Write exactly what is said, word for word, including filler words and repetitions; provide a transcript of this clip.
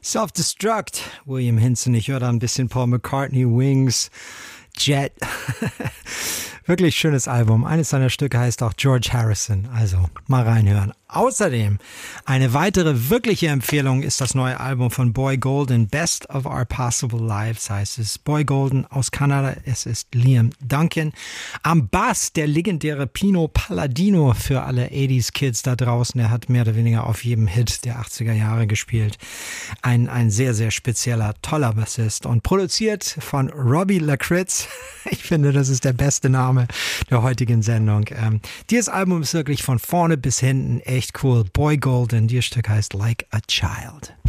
Self-Destruct, William Hinson. Ich höre da ein bisschen Paul McCartney, Wings, Jet. Wirklich schönes Album. Eines seiner Stücke heißt auch George Harrison. Also mal reinhören. Außerdem eine weitere wirkliche Empfehlung ist das neue Album von Boy Golden, Best of Our Possible Lives heißt es. Boy Golden aus Kanada, es ist Liam Duncan. Am Bass der legendäre Pino Palladino für alle achtziger Kids da draußen. Er hat mehr oder weniger auf jedem Hit der achtziger Jahre gespielt. Ein, ein sehr, sehr spezieller, toller Bassist und produziert von Robbie Lakritz. Ich finde, das ist der beste Name der heutigen Sendung. Ähm, dieses Album ist wirklich von vorne bis hinten echt cool. Boy Golden, dieses Stück heißt Like a Child.